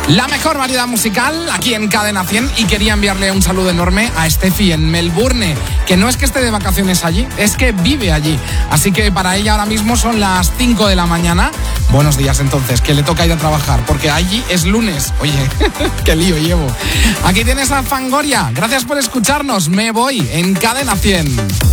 La mejor variedad musical aquí en Cadena 100 y quería enviarle un saludo enorme a Steffi en Melbourne, que no es que esté de vacaciones allí, es que vive allí. Así que para ella ahora mismo son las 5 de la mañana. Buenos días entonces, que le toca ir a trabajar, porque allí es lunes. Oye, qué lío llevo. Aquí tienes a Fangoria. Gracias por escucharnos. Me voy en Cadena 100.